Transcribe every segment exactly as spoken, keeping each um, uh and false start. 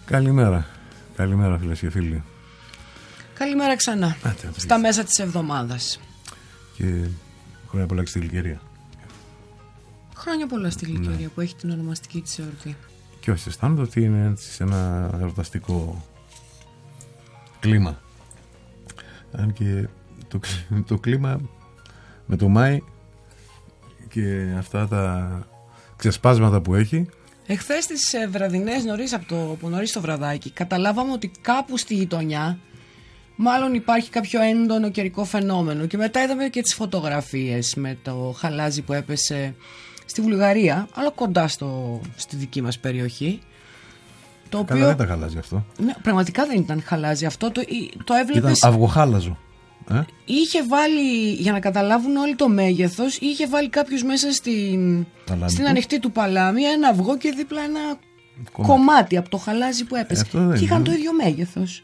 Καλημέρα. Καλημέρα, φίλες και φίλοι. Καλημέρα ξανά. Α, στα μέσα της εβδομάδας. Και χρόνια πολλά και στη Γλυκερία. Χρόνια πολλά στη Γλυκερία, ναι, που έχει την ονομαστική της εορτή. Και όσοι αισθάνονται ότι είναι σε ένα εορταστικό κλίμα. Αν και το, το κλίμα με το Μάη και αυτά τα ξεσπάσματα που έχει. Εχθές τις βραδινές, νωρίς από το, από νωρίς το βραδάκι, καταλάβαμε ότι κάπου στη γειτονιά μάλλον υπάρχει κάποιο έντονο καιρικό φαινόμενο. Και μετά είδαμε και τις φωτογραφίες με το χαλάζι που έπεσε στη Βουλγαρία, αλλά κοντά στο, στη δική μας περιοχή. Το Καλά, οποίο, δεν ήταν χαλάζι αυτό. Ναι, πραγματικά δεν ήταν χαλάζι αυτό. Το, το έβλεπες. Ήταν αυγοχάλαζο. Ε? Είχε βάλει, για να καταλάβουν όλοι το μέγεθος, είχε βάλει κάποιος μέσα στην, στην ανοιχτή του παλάμη ένα αυγό και δίπλα ένα κομμάτι, κομμάτι από το χαλάζι που έπεσε. Ε, και είχαν το ίδιο μέγεθος.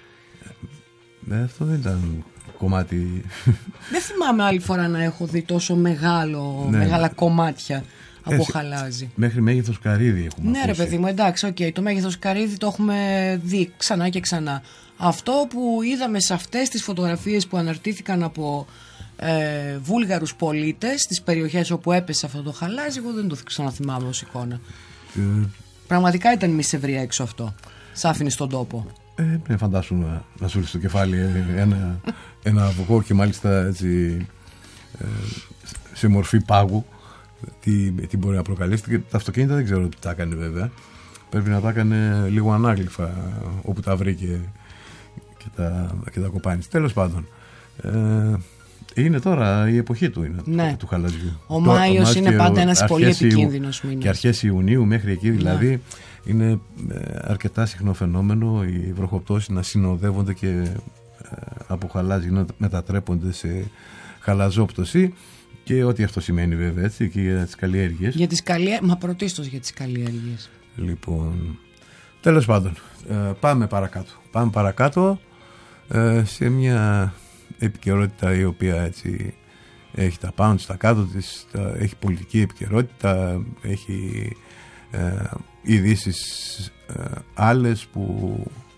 Ε, αυτό δεν ήταν κομμάτι. Δεν θυμάμαι άλλη φορά να έχω δει τόσο μεγάλο, ναι, μεγάλα κομμάτια από Έτσι, χαλάζι. Μέχρι μέγεθος καρύδι έχουμε. Ναι, ακούσει. Ρε παιδί μου, εντάξει, okay, το μέγεθος καρύδι το έχουμε δει ξανά και ξανά. Αυτό που είδαμε σε αυτές τις φωτογραφίες που αναρτήθηκαν από ε, Βούλγαρους πολίτες στις περιοχές όπου έπεσε αυτό το χαλάζι, εγώ δεν το ξαναθυμάμαι ως εικόνα. Ε, Πραγματικά ήταν μισευρία έξω αυτό. Σ' άφηνε στον τόπο. Ε, ναι, φαντάσου να, να σου ρίξει στο κεφάλι ένα, ένα αυγό και μάλιστα έτσι, ε, σε μορφή πάγου. Τι, τι μπορεί να προκαλέσει. Και τα αυτοκίνητα δεν ξέρω τι τα έκανε βέβαια. Πρέπει να τα έκανε λίγο ανάγλυφα όπου τα βρήκε και τα, και τα κοπάνησε. Τέλος πάντων, ε, είναι τώρα η εποχή του, είναι, ναι, του, του χαλαζιού. Ο Μάιος είναι πάντα ένας πολύ επικίνδυνος μήνας. Και αρχές Ιουνίου μέχρι εκεί δηλαδή, ναι, είναι αρκετά συχνό φαινόμενο οι βροχοπτώσεις να συνοδεύονται και ε, από χαλάζι να μετατρέπονται σε χαλαζόπτωση. Και ό,τι αυτό σημαίνει βέβαια, έτσι, και για τις καλλιέργειες. Για τις καλλιέργειες, μα πρωτίστως για τις καλλιέργειες. Λοιπόν, τέλος πάντων, ε, πάμε παρακάτω. Πάμε παρακάτω ε, σε μια επικαιρότητα η οποία έτσι έχει τα πάνω της, τα κάτω της, τα, έχει πολιτική επικαιρότητα, έχει ε, ειδήσεις ε, άλλες που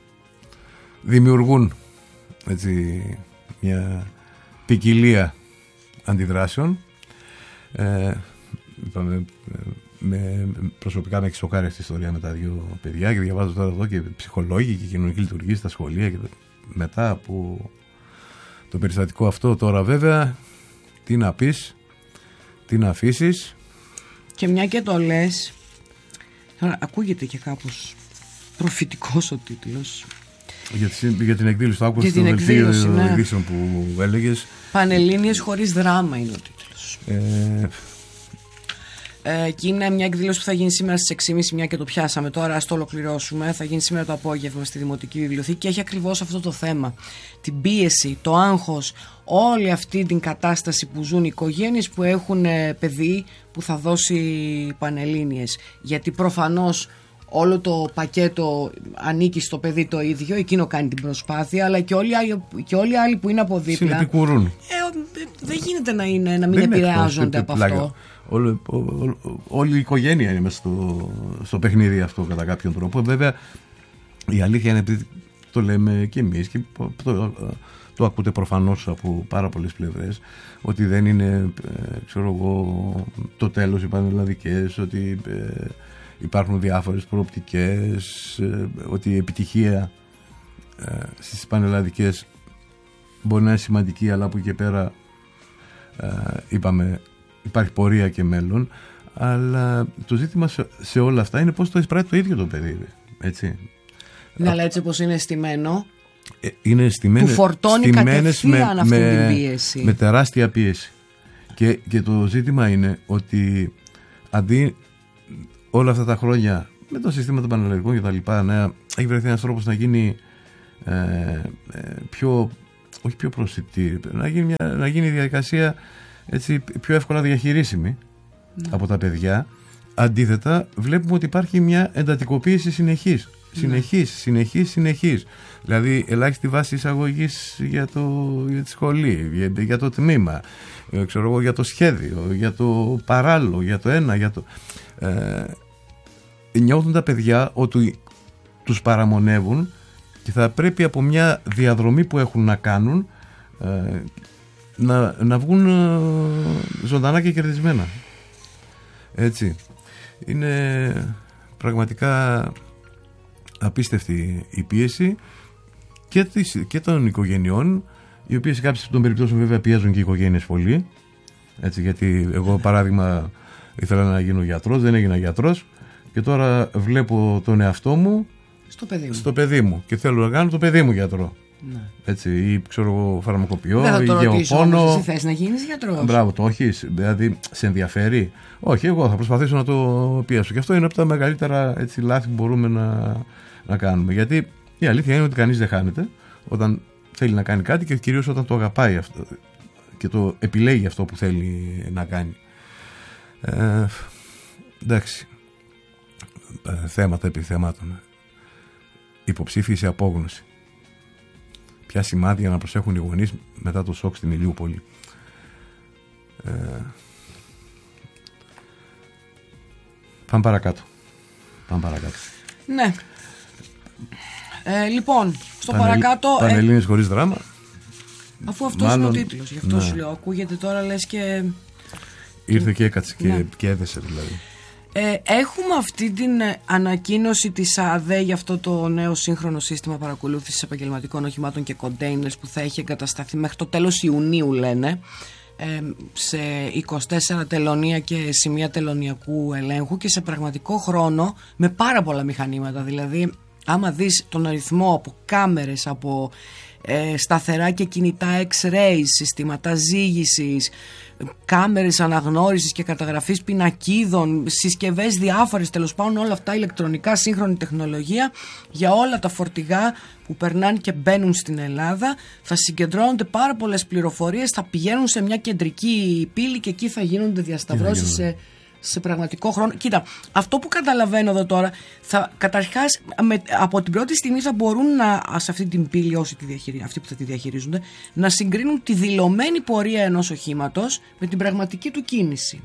δημιουργούν έτσι μια ποικιλία αντιδράσεων. Ε, είπαμε, με, προσωπικά με έχει σοκάρει αυτή η ιστορία με τα δύο παιδιά και διαβάζω τώρα εδώ και ψυχολόγοι και κοινωνική λειτουργία στα σχολεία και μετά από το περιστατικό αυτό. Τώρα βέβαια τι να πεις, τι να αφήσεις. Και μια και το λες, τώρα ακούγεται και κάπως προφητικός ο τίτλος. Για, για την εκδήλωση, το άκουσα στο δελτίο ειδήσεων που έλεγες. Πανελλήνιες χωρίς δράμα είναι ο τίτλος. Ε... Ε, και είναι μια εκδήλωση που θα γίνει σήμερα στις έξι και μισή, μια και το πιάσαμε τώρα, ας το ολοκληρώσουμε. Θα γίνει σήμερα το απόγευμα στη Δημοτική Βιβλιοθήκη και έχει ακριβώς αυτό το θέμα. Την πίεση, το άγχος, όλη αυτή την κατάσταση που ζουν οι οικογένειες που έχουν παιδί που θα δώσει Πανελλήνιες. Γιατί προφανώς όλο το πακέτο ανήκει στο παιδί το ίδιο, εκείνο κάνει την προσπάθεια, αλλά και όλοι οι άλλοι, και όλοι οι άλλοι που είναι από δίπλα συνεπικουρούν. Ε, δεν γίνεται να, είναι, να μην δεν επηρεάζονται από αυτό. Όλη, ό, ό, όλη η οικογένεια είναι μέσα στο, στο παιχνίδι αυτό κατά κάποιον τρόπο. Βέβαια η αλήθεια είναι, επειδή το λέμε και εμείς και το, το ακούτε προφανώς από πάρα πολλές πλευρές, ότι δεν είναι ξέρω εγώ, το τέλος οι πανελλαδικές, ότι ε, υπάρχουν διάφορες προοπτικές, ε, ότι η επιτυχία ε, στις πανελλαδικές μπορεί να είναι σημαντική, αλλά από εκεί και πέρα ε, είπαμε υπάρχει πορεία και μέλλον. Αλλά το ζήτημα σε, σε όλα αυτά είναι πώς το εισπράττει το ίδιο το παιδί, έτσι. Ναι, αλλά έτσι όπως είναι στημένο, ε, είναι στημένες, του φορτώνει κατευθείαν αυτή με, την πίεση, με τεράστια πίεση. Και, και το ζήτημα είναι ότι αντί όλα αυτά τα χρόνια με το σύστημα των πανελλαδικών και τα λοιπά, ναι, έχει βρεθεί ένας τρόπος να γίνει ε, ε, πιο, όχι πιο προσιτή, να γίνει, μια, να γίνει η διαδικασία έτσι, πιο εύκολα διαχειρίσιμη, ναι, από τα παιδιά. Αντίθετα βλέπουμε ότι υπάρχει μια εντατικοποίηση συνεχής, συνεχής, ναι, συνεχής, συνεχής. Δηλαδή ελάχιστη βάση εισαγωγής για, το, για τη σχολή, για, για το τμήμα, ξέρω εγώ, για το σχέδιο, για το παράλληλο, για το ένα, για το... Ε, νιώθουν τα παιδιά ότι τους παραμονεύουν και θα πρέπει από μια διαδρομή που έχουν να κάνουν ε, να, να βγουν ε, ζωντανά και κερδισμένα. Έτσι. Είναι πραγματικά απίστευτη η πίεση και, της, και των οικογενειών, οι οποίες σε κάποιες των περιπτώσεων βέβαια πιέζουν και οι οικογένειες πολύ. Έτσι, γιατί εγώ παράδειγμα ήθελα να γίνω γιατρός, δεν έγινα γιατρός και τώρα βλέπω τον εαυτό μου στο παιδί μου, στο παιδί μου και θέλω να κάνω το παιδί μου γιατρό. Ναι. Έτσι, ή ξέρω εγώ φαρμακοποιό, δεν θα ή το γεωπόνο. Όμως, εσύ θες να γίνεις γιατρός? Μπράβο, το έχεις, δηλαδή σε ενδιαφέρει? Όχι, εγώ θα προσπαθήσω να το πιέσω. Και αυτό είναι από τα μεγαλύτερα έτσι, λάθη που μπορούμε να, να κάνουμε. Γιατί η αλήθεια είναι ότι κανείς δεν χάνεται όταν θέλει να κάνει κάτι και κυρίως όταν το αγαπάει αυτό και το επιλέγει αυτό που θέλει να κάνει. Ε, εντάξει. Ε, θέματα επί θεμάτων. Υποψήφιοι σε απόγνωση. Ποια σημάδια να προσέχουν οι γονείς μετά το σοκ στην Ηλιούπολη. Ε, πάμε παρακάτω. Πάμε παρακάτω. Ναι. Ε, λοιπόν, στο Πανελ, παρακάτω... Πανελλήνιες ε, χωρίς δράμα. Αφού αυτός μάλλον, είναι ο τίτλος. Γι' αυτό ναι. σου λέω. Ακούγεται τώρα λες και... Ήρθε και έκατσε και, ναι. και έδεσε δηλαδή. Ε, έχουμε αυτή την ανακοίνωση της ΑΔΕ για αυτό το νέο σύγχρονο σύστημα παρακολούθησης επαγγελματικών οχημάτων και κοντέινερς που θα έχει εγκατασταθεί μέχρι το τέλος Ιουνίου, λένε, ε, σε είκοσι τέσσερα τελωνία και σημεία τελωνιακού ελέγχου και σε πραγματικό χρόνο με πάρα πολλά μηχανήματα. Δηλαδή άμα δεις τον αριθμό από κάμερες, από ε, σταθερά και κινητά X-rays, συστήματα ζύγισης, κάμερες αναγνώρισης και καταγραφής πινακίδων, συσκευές διάφορες, τέλος πάντων όλα αυτά ηλεκτρονικά, σύγχρονη τεχνολογία για όλα τα φορτηγά που περνάνε και μπαίνουν στην Ελλάδα, θα συγκεντρώνονται πάρα πολλές πληροφορίες, θα πηγαίνουν σε μια κεντρική πύλη και εκεί θα γίνονται διασταυρώσεις σε, σε πραγματικό χρόνο. Κοίτα, αυτό που καταλαβαίνω εδώ τώρα, θα, καταρχάς με, από την πρώτη στιγμή θα μπορούν να, σε αυτή την πύλη, όσοι τη διαχειρι, αυτοί που θα τη διαχειρίζονται, να συγκρίνουν τη δηλωμένη πορεία ενός οχήματος με την πραγματική του κίνηση.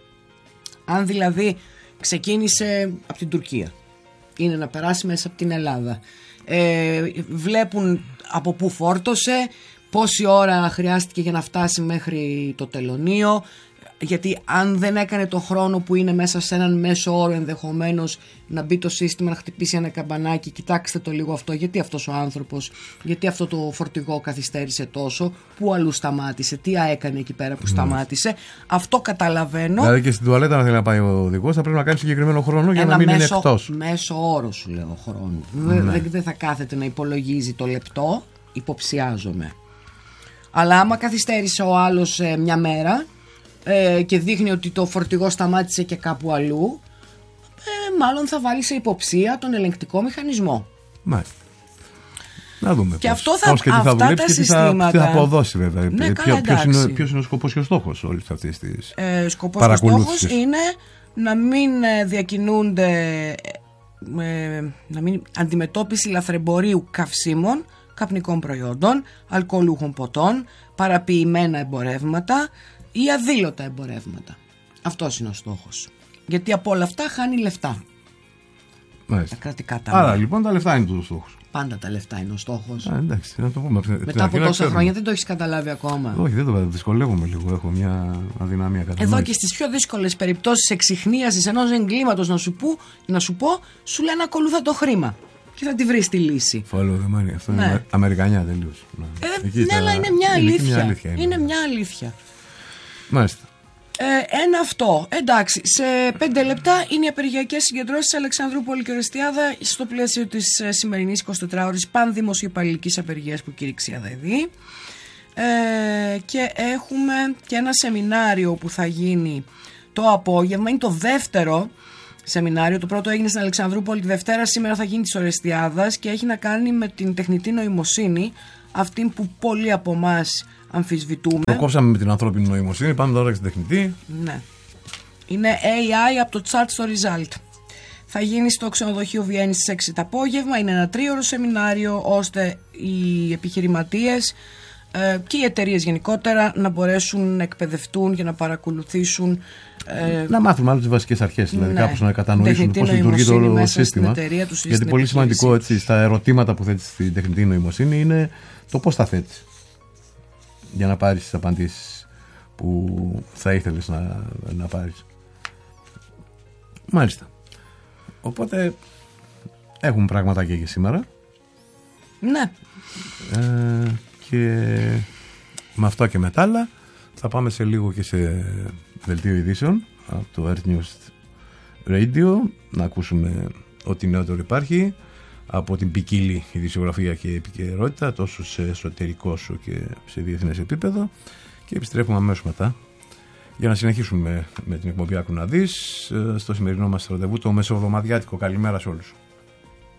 Αν δηλαδή ξεκίνησε από την Τουρκία, είναι να περάσει μέσα από την Ελλάδα, ε, βλέπουν από πού φόρτωσε, πόση ώρα χρειάστηκε για να φτάσει μέχρι το τελωνείο, γιατί αν δεν έκανε το χρόνο που είναι μέσα σε έναν μέσο όρο, ενδεχομένως να μπει το σύστημα, να χτυπήσει ένα καμπανάκι, κοιτάξτε το λίγο αυτό, γιατί αυτός ο άνθρωπος, γιατί αυτό το φορτηγό καθυστέρησε τόσο, πού αλλού σταμάτησε, τι έκανε εκεί πέρα που σταμάτησε. Mm. Αυτό καταλαβαίνω. Δηλαδή και στην τουαλέτα να θέλει να πάει ο οδηγός θα πρέπει να κάνει συγκεκριμένο χρόνο για ένα να μην μέσο, είναι εκτός. Μέσο όρο σου λέω χρόνο. Mm. Δεν, δεν θα κάθεται να υπολογίζει το λεπτό, υποψιάζομαι. Αλλά άμα καθυστέρησε ο άλλος ε, μια μέρα, Ε, και δείχνει ότι το φορτηγό σταμάτησε και κάπου αλλού, ε, μάλλον θα βάλει σε υποψία τον ελεγκτικό μηχανισμό. Μάλιστα. Να δούμε και πώς, αυτό θα, πώς και τι θα δουλέψει και τι θα, τι θα αποδώσει βέβαια. Ναι, Ποιο, ποιος, είναι, ποιος είναι ο σκοπός και ο στόχος όλης αυτής της ε, σκοπός και ο στόχος είναι να μην διακινούνται, ε, να μην αντιμετώπιση λαθρεμπορίου καυσίμων, καπνικών προϊόντων, αλκοολούχων ποτών, παραποιημένα εμπορεύματα ή αδήλωτα εμπορεύματα. Αυτός είναι ο στόχος. Γιατί από όλα αυτά χάνει λεφτά. Μάλιστα. Τα κρατικά ταμεία. Άρα λοιπόν τα λεφτά είναι το στόχος. Πάντα τα λεφτά είναι ο στόχος. Α, εντάξει, να το πούμε. Μετά από τόσα χρόνια δεν το έχεις καταλάβει ακόμα. Όχι, δεν το δυσκολεύομαι λίγο. Έχω μια αδυναμία κατανόηση. Εδώ και στις πιο δύσκολες περιπτώσεις εξιχνίασης ενός εγκλήματος να σου, που, να σου πω, σου λένε ακολούθα το χρήμα. Και θα τη βρεις τη λύση. Follow the money. Αυτό ναι. είναι αμερικανιά τελείως. Ε, ναι, αλλά είναι μια αλήθεια. Είναι μια αλήθεια. Είναι μια αλήθεια. Μάλιστα. Ε, ένα αυτό. Εντάξει, σε πέντε λεπτά είναι οι απεργιακές συγκεντρώσεις Αλεξανδρούπολη και Ορεστιάδα στο πλαίσιο της ε, σημερινής εικοσιτετράωρης πανδημοσιοπαλληλικής απεργίας που κήρυξε η ΑΔΕΔΗ. Ε, και έχουμε και ένα σεμινάριο που θα γίνει το απόγευμα. Είναι το δεύτερο σεμινάριο. Το πρώτο έγινε στην Αλεξανδρούπολη τη Δευτέρα. Σήμερα θα γίνει της Ορεστιάδας και έχει να κάνει με την τεχνητή νοημοσύνη, αυτή που πολλοί από εμάς αμφισβητούμε. Το κόψαμε με την ανθρώπινη νοημοσύνη, πάμε τώρα στην τεχνητή. Ναι. Είναι έι άι από το chat στο result. Θα γίνει στο ξενοδοχείο Βιέννης στις έξι το απόγευμα. Είναι ένα τρίωρο σεμινάριο ώστε οι επιχειρηματίες ε, και οι εταιρείες γενικότερα να μπορέσουν να εκπαιδευτούν και να παρακολουθήσουν Ε, να μάθουν μάλλον τις βασικές αρχές, δηλαδή ναι, κάπως να κατανοήσουν πώς λειτουργεί το όλο σύστημα. Γιατί πολύ σημαντικό έτσι, στα ερωτήματα που θέτεις στην τεχνητή νοημοσύνη είναι το πώς τα θέτεις, για να πάρεις τις απαντήσεις που θα ήθελες να, να πάρεις. Μάλιστα. Οπότε έχουμε πραγματάκια και σήμερα. Ναι. Ε, και με αυτό και με τα άλλα θα πάμε σε λίγο και σε δελτίο ειδήσεων από το Earth News Radio, να ακούσουμε ό,τι νεότερο υπάρχει από την ποικίλη ειδησιογραφία και επικαιρότητα, τόσο σε εσωτερικό όσο και σε διεθνές επίπεδο, και επιστρέφουμε αμέσως μετά για να συνεχίσουμε με την εκπομπή Άκου να δεις, στο σημερινό μας ραντεβού το μεσοβδομαδιάτικο. Καλημέρα σε όλους.